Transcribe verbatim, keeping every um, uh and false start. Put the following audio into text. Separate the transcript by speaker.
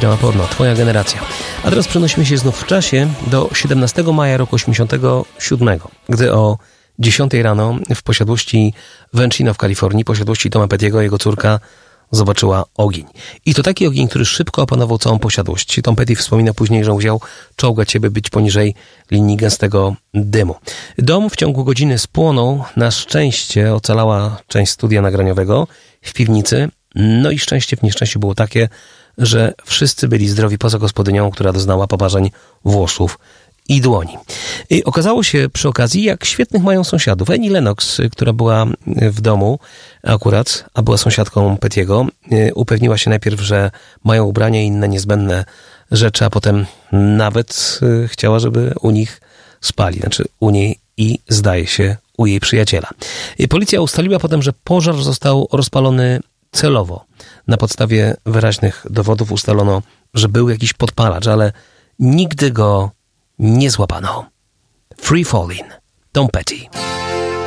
Speaker 1: Pijama Porno, twoja generacja. A teraz przenosimy się znów w czasie do siedemnastego maja roku osiemdziesiątego siódmego, gdy o dziesiątej rano w posiadłości w Encino w Kalifornii, posiadłości Toma Petty'ego, jego córka zobaczyła ogień. I to taki ogień, który szybko opanował całą posiadłość. Tom Petty wspomina później, że musiał czołgać się, by być poniżej linii gęstego dymu. Dom w ciągu godziny spłonął. Na szczęście ocalała część studia nagraniowego w piwnicy. No i szczęście w nieszczęściu było takie, że wszyscy byli zdrowi poza gospodynią, która doznała poparzeń włosów i dłoni. I okazało się przy okazji, jak świetnych mają sąsiadów. Annie Lennox, która była w domu akurat, a była sąsiadką Petty'ego, upewniła się najpierw, że mają ubrania i inne niezbędne rzeczy, a potem nawet chciała, żeby u nich spali. Znaczy u niej i, zdaje się, u jej przyjaciela. I policja ustaliła potem, że pożar został rozpalony celowo. Na podstawie wyraźnych dowodów ustalono, że był jakiś podpalacz, ale nigdy go nie złapano. Free Fallin', Tom Petty.